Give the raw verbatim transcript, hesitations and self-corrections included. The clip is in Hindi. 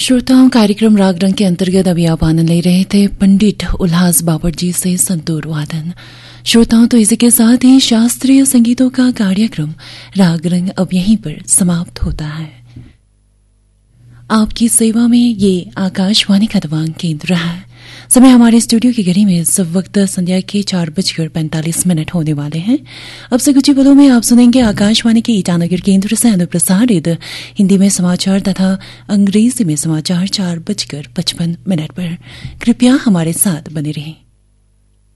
श्रोताओं, कार्यक्रम राग रंग के अंतर्गत अभी आप आनंद ले रहे थे पंडित उल्हास बापट जी से संतूर वादन। श्रोताओं, तो इसी के साथ ही शास्त्रीय संगीतों का कार्यक्रम राग रंग अब यहीं पर समाप्त होता है। आपकी सेवा में ये आकाशवाणी का दवांग केंद्र है। समय हमारे स्टूडियो की घड़ी में इस वक्त संध्या के चार बजकर पैंतालीस मिनट होने वाले हैं। अब से कुछ ही पलों में आप सुनेंगे आकाशवाणी के ईटानगर केंद्र से अनुप्रसारित हिंदी में समाचार तथा अंग्रेजी में समाचार चार बजकर पचपन मिनट पर। कृपया हमारे साथ बने रहें।